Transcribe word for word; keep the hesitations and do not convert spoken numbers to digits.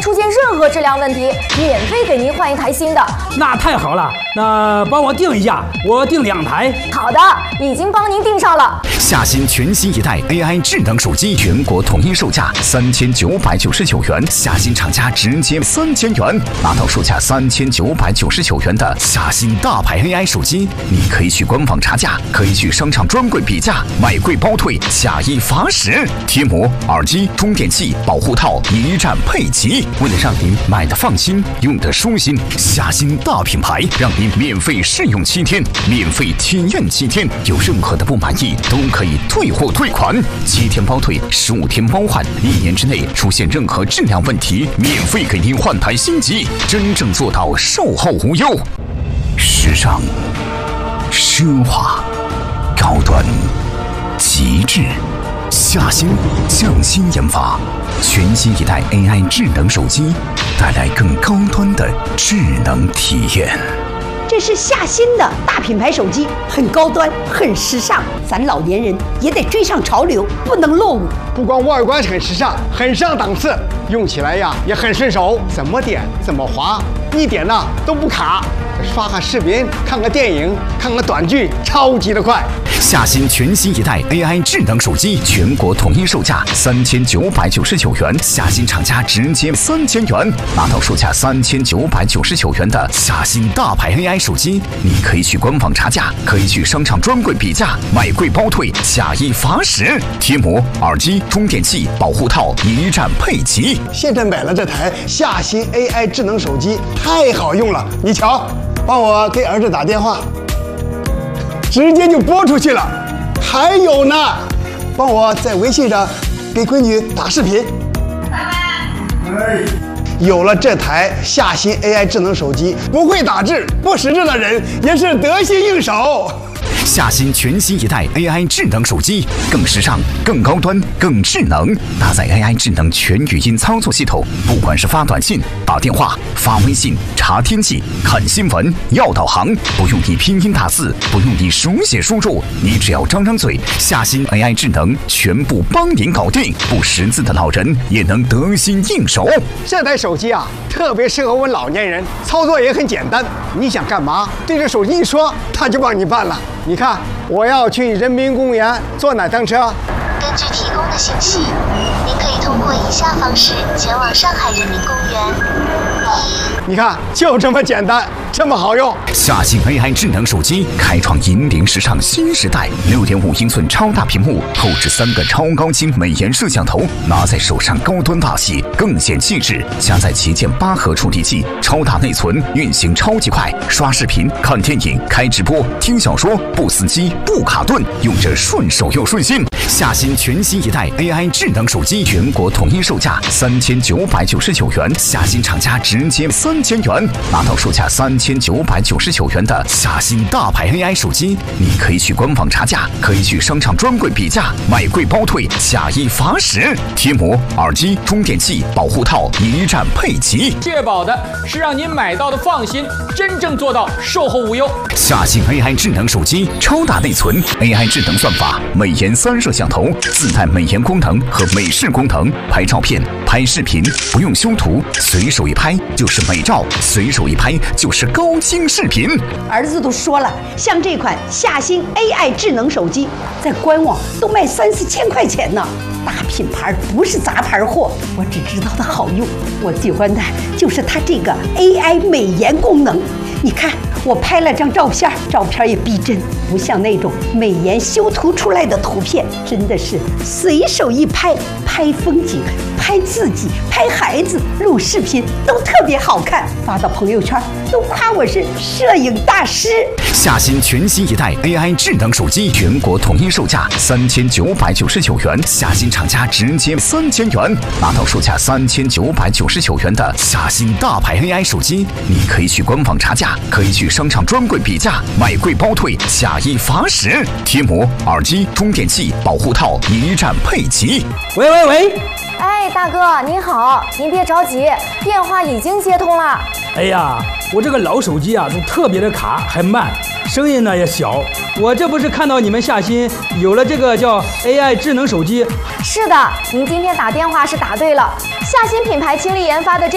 出现任何质量问题，免费给您换一台新的。 那太好了，那帮我订一下，我订两台。 好的，已经帮您订上了。 夏新全新一代 A I 智能手机，全国统一售价三千九百九十九元，夏新厂家直接三千元，拿到售价三千九百九十九元的夏新大牌 A I 手机，你可以去官网查价，可以去商场专柜比价，买贵包退，假一罚十。贴膜、耳机、充电器、保护套一站配齐，为了让您买的放心，用的舒心，夏新大品牌让您免费试用七天，免费体验七天，有任何的不满意都可以退货退款，七天包退，十五天包换，一年之内出现任何质量问题，免费给您换台新机，真正做到售后无忧。时尚、奢华、高端、极致，夏新匠心研发全新一代 A I 智能手机，带来更高端的智能体验。 这是夏新的大品牌手机，很高端，很时尚，咱老年人也得追上潮流，不能落伍。 不光外观很时尚，很上档次，用起来呀也很顺手，怎么点怎么滑，一点呢都不卡。刷个视频，看个电影，看个短剧，超级的快。 夏新全新一代 A I 智能手机，全国统一售价三千九百九十九元，夏新厂家直接三千元，拿到售价三千九百九十九元的夏新大牌 A I 手机，你可以去官网查价，可以去商场专柜比价，买贵包退，假一罚十。贴膜、耳机、充电器、保护套一站配齐。 现在买了这台夏新 A I 智能手机，太好用了，你瞧。帮我给儿子打电话，直接就拨出去了。还有呢，帮我在微信上给闺女打视频。哎，有了这台夏新 A I 智能手机，不会打字、不识字的人也是得心应手。 夏新全新一代 A I 智能手机，更时尚、更高端、更智能，搭载 A I 智能全语音操作系统，不管是发短信、打电话、发微信、查天气、看新闻、要导航，不用你拼音打字，不用你手写输入，你只要张张嘴，夏新 A I 智能全部帮您搞定，不识字的老人也能得心应手。 这台手机啊，特别适合我们老年人，操作也很简单，你想干嘛，对着手机一说，它就帮你办了。你看，我要去人民公园坐哪趟车？ 根据提供的信息，您可以通过以下方式前往上海人民公园。 你看，就这么简单，这么好用。 夏新 A I 智能手机开创引领时尚新时代，六点五英寸超大屏幕，后置三个超高清美颜摄像头，拿在手上高端大气，更显气质。加载旗舰八核处理器，超大内存，运行超级快，刷视频、看电影、开直播、听小说，不死机、不卡顿，用着顺手又顺心。夏新全新一代 A I 智能手机，全国统一售价三千九百九十九元，夏新厂家直接三千元，拿到售价三千九百九十九元的夏新大牌 A I 手机，你可以去官网查价，可以去商场专柜比价，买贵包退，假一罚十。贴膜、耳机、充电器、保护套一站配齐， 确保的是让您买到的放心，真正做到售后无忧。 夏新 A I 智能手机，超大内存 ，A I 智能算法，美颜三摄像头，自带美颜功能和美视功能，拍照片、拍视频不用修图，随手一拍就是美照，随手一拍就是高清视频。 儿子都说了，像这款夏新 A I 智能手机，在官网都卖三四千块钱呢。大品牌不是杂牌货，我只知道它好用。我喜欢的就是它这个 A I 美颜功能。你看，我拍了张照片，照片也逼真，不像那种美颜修图出来的图片，真的是随手一拍，拍风景、拍自己、拍孩子、录视频都特别好看，发到朋友圈都夸我是摄影大师。 夏新全新一代 A I 智能手机，全国统一售价三千九百九十九元，夏新厂家直接三千元，拿到售价三千九百九十九元的夏新大牌 A I 手机，你可以去官网查价，可以去商场专柜比价，买贵包退，假一罚十。贴膜、耳机、充电器、保护套一站配齐。 喂喂喂！ 哎，大哥您好，您别着急，电话已经接通了。 哎呀，我这个老手机啊，就特别的卡，还慢，声音呢也小。我这不是看到你们夏新有了这个叫 A I 智能手机？ 是的，您今天打电话是打对了，夏新品牌倾力研发的这